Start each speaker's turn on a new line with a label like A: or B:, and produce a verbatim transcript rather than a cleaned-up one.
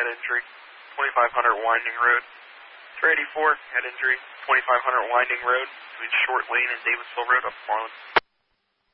A: injury, twenty-five hundred Winding Road. three eighty-four, head injury, twenty-five hundred Winding Road, between Short Lane and Davisville Road up Marlin.